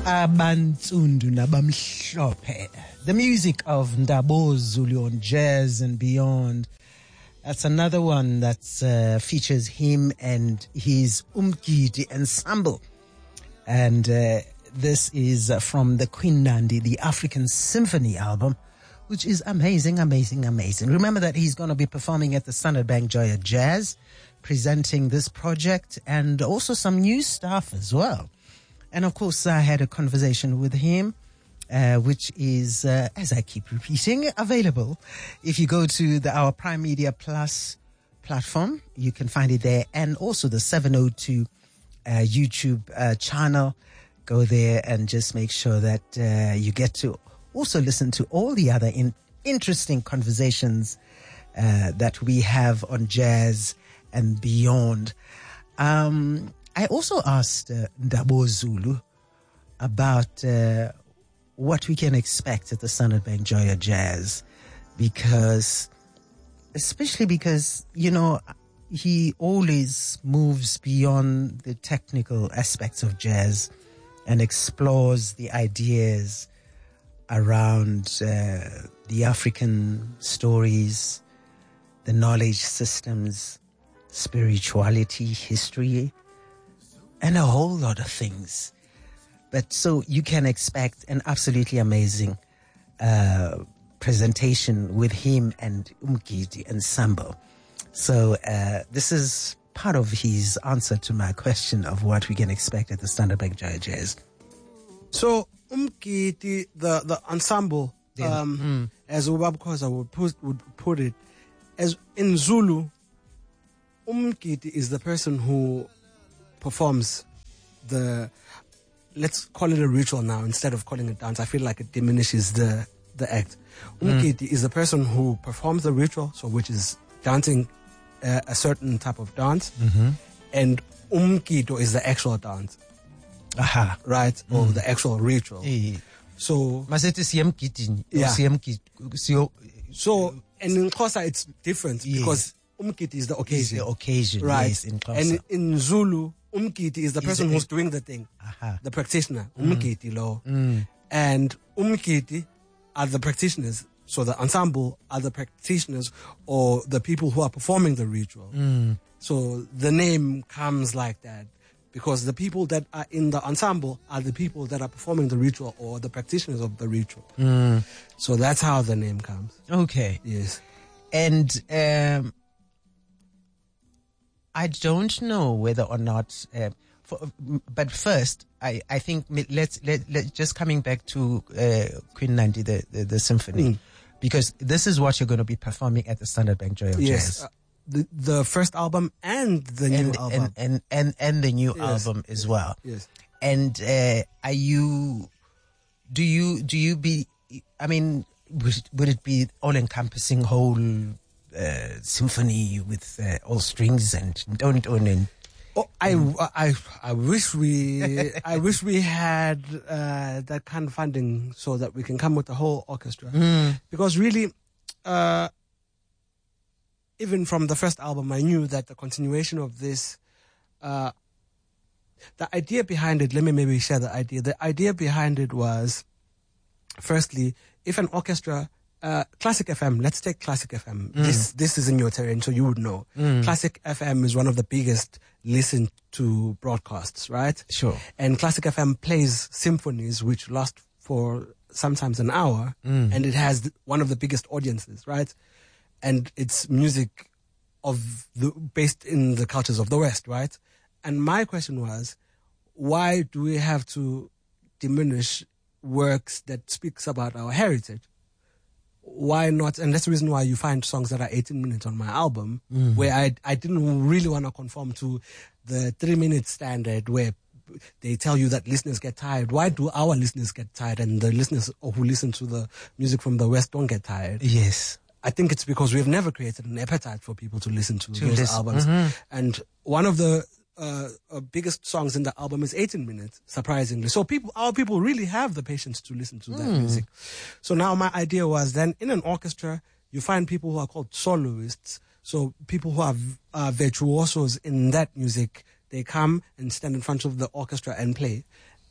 Abantsundu nabamhlophe. The music of Ndabo Zulu on Jazz and Beyond. That's another one that features him and his Umgidi ensemble. And this is from the Queen Nandi, the African Symphony album, which is amazing, amazing, amazing. Remember that he's going to be performing at the Standard Bank Joya Jazz, presenting this project and also some new stuff as well. And of course, I had a conversation with him, which is, as I keep repeating, available. If you go to our Prime Media Plus platform, you can find it there. And also the 702 YouTube channel. Go there and just make sure that you get to also listen to all the other interesting conversations that we have on jazz and beyond. I also asked Ndabo Zulu about what we can expect at the Standard Bank Joya Jazz, especially because, you know, he always moves beyond the technical aspects of jazz and explores the ideas around the African stories, the knowledge systems, spirituality, history, and a whole lot of things. But so you can expect an absolutely amazing presentation with him and Umgidi Ensemble. So this is part of his answer to my question of what we can expect at the Standard Bank Joya Jazz. So Umgidi, the ensemble, as Ubab Khoza would put it, as in Zulu, Umgidi is the person who performs let's call it a ritual now instead of calling it dance. I feel like it diminishes the act. Umgidi is the person who performs the ritual, so which is dancing a certain type of dance, and Umgido is the actual dance. Aha. Right? Or the actual ritual. So So and in Xhosa it's different because Umgidi is the occasion. The occasion, right? Yes, in Xhosa. And in Zulu, Umgidi is the person who's doing the thing, the practitioner. Umgidi lo. And Umgidi are the practitioners. So the ensemble are the practitioners or the people who are performing the ritual. So the name comes like that because the people that are in the ensemble are the people that are performing the ritual or the practitioners of the ritual. So that's how the name comes. Okay. Yes. And I don't know whether or not, but first, I think let's just coming back to Queen Nandi, the symphony, because this is what you're going to be performing at the Standard Bank Joya Jazz. The first album and the new album. And the new album as well. Yes. And do you be, I mean, would it be all-encompassing whole symphony with all strings and don't own and I wish we had that kind of funding so that we can come with the whole orchestra. Because really, even from the first album, I knew that the continuation of this, the idea behind it. Let me maybe share the idea. The idea behind it was, firstly, if an orchestra. Classic FM, let's take Classic FM. This is in your terrain, so you would know. Classic FM is one of the biggest listened to broadcasts, right? Sure. And Classic FM plays symphonies which last for sometimes an hour, and it has one of the biggest audiences, right? And it's music based in the cultures of the West, right? And my question was, why do we have to diminish works that speaks about our heritage? Why not? And that's the reason why you find songs that are 18 minutes on my album, where I didn't really want to conform to the 3-minute standard where they tell you that listeners get tired. Why do our listeners get tired and the listeners who listen to the music from the West don't get tired? Yes. I think it's because we've never created an appetite for people to listen to those albums. And one of the biggest songs in the album is 18 minutes, surprisingly. So our people really have the patience to listen to that music. So now my idea was then in an orchestra, you find people who are called soloists. So people who are virtuosos in that music, they come and stand in front of the orchestra and play.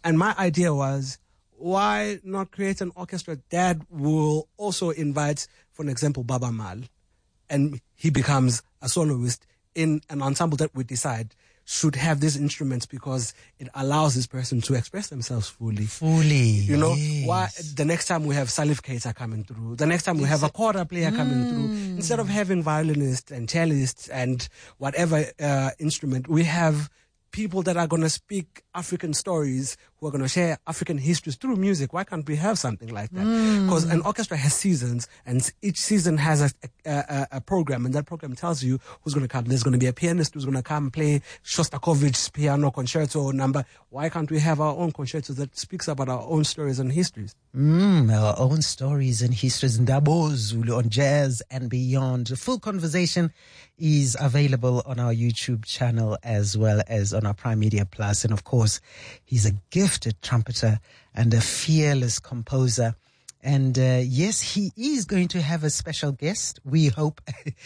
And my idea was, why not create an orchestra that will also invite, for an example, Baba Mal, and he becomes a soloist in an ensemble that we decide should have these instruments because it allows this person to express themselves fully. You know, yes. why the next time we have Salif Keita coming through, the next time we have a kora player coming through, instead of having violinists and cellists and whatever instrument, we have people that are going to speak African stories, who are going to share African histories through music. Why can't we have something like that? Because an orchestra has seasons, and each season has a program, and that program tells you who's going to come. There's going to be a pianist who's going to come play Shostakovich's piano concerto number. Why can't we have our own concertos that speaks about our own stories and histories? Our own stories and histories. Ndabo Zulu on Jazz and Beyond. The full conversation is available on our YouTube channel as well as on our Prime Media Plus. And of course, he's a gifted trumpeter and a fearless composer. And yes, he is going to have a special guest. We hope.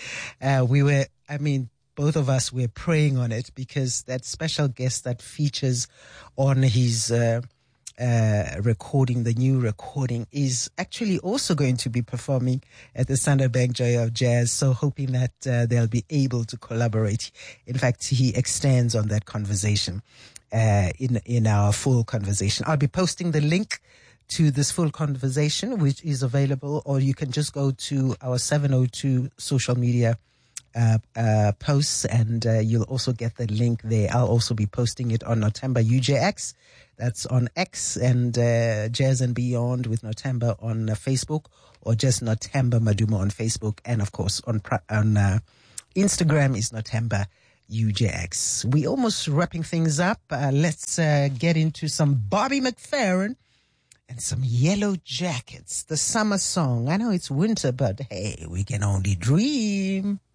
Both of us were praying on it, because that special guest that features on his recording, the new recording, is actually also going to be performing at the Standard Bank Joy of Jazz. So hoping that they'll be able to collaborate. In fact, he extends on that conversation in our full conversation. I'll be posting the link to this full conversation, which is available, or you can just go to our 702 social media posts, and you'll also get the link there. I'll also be posting it on Notemba UJX. That's on X, and Jazz and Beyond with Notemba on Facebook, or just Notemba Madumo on Facebook. And of course on Instagram is Notemba UJX. We almost wrapping things up. Let's get into some Bobby McFerrin and some Yellow Jackets, the summer song. I know it's winter, but hey, we can only dream.